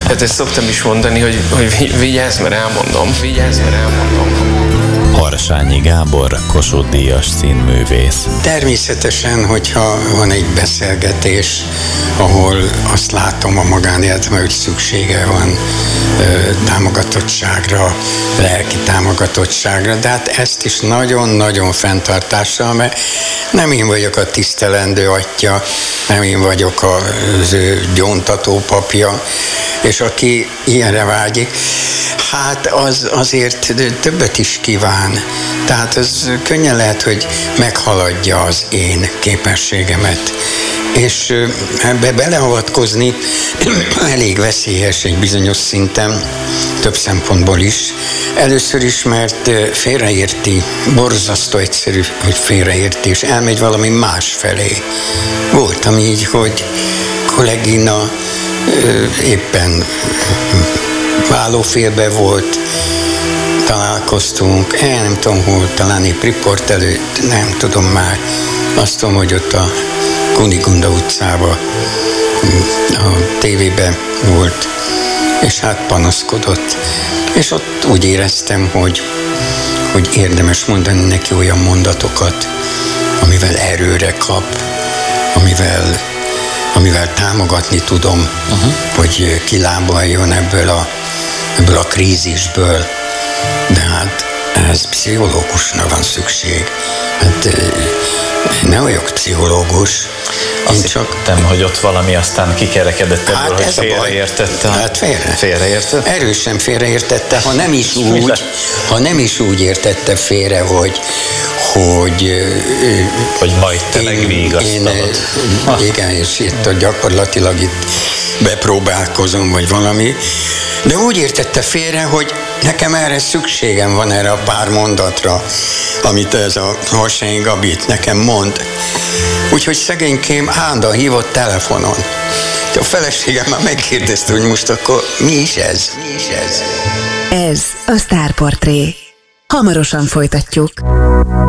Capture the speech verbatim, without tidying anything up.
Hát ezt szoktam is mondani, hogy, hogy vigyázz, mert elmondom. Vigyázz, mert elmondom. Harsányi Gábor, Kossuth-díjas színművész. Természetesen, hogyha van egy beszélgetés, ahol azt látom a magánéletben, hogy szüksége van ö, támogatottságra, lelki támogatottságra, de hát ezt is nagyon-nagyon fenntartással, mert nem én vagyok a tisztelendő atya, nem én vagyok az ő gyóntató papja, és aki ilyenre vágyik, hát az azért többet is kíván. Tehát az könnyen lehet, hogy meghaladja az én képességemet. És ebbe beleavatkozni elég veszélyes egy bizonyos szinten, több szempontból is. Először is, mert félreérti, borzasztó egyszerű, hogy félreérti, és elmegy valami más felé. Voltam így, hogy kollégina éppen vállófélbe volt, találkoztunk, el nem tudom hol, talán épp riport előtt, nem tudom már. Azt tudom, hogy ott a Kunigunda utcában a tévében volt, és hát panaszkodott. És ott úgy éreztem, hogy, hogy érdemes mondani neki olyan mondatokat, amivel erőre kap, amivel, amivel támogatni tudom, uh-huh. hogy kilábaljon ebből a, ebből a krízisből. De hát ehhez pszichológusnak van szükség. Hát nem vagyok pszichológus. Azt csak hittem, hogy ott valami aztán kikerekedett ebből, hát hogy félreértette. Hát félre. Félreértette? Erősen félreértette, ha nem is úgy, ha nem is úgy értette félre, hogy hogy, hogy majd te megvigasztalod. Igen, és itt a gyakorlatilag itt bepróbálkozom, vagy valami. De úgy értette félre, hogy nekem erre szükségem van, erre a pár mondatra, amit ez a Harsányi Gabi nekem mond. Úgyhogy szegénykém állandóan hívott telefonon. A feleségem már megkérdezte, hogy most akkor mi is ez? Mi is ez? Ez a Sztárportré. Hamarosan folytatjuk.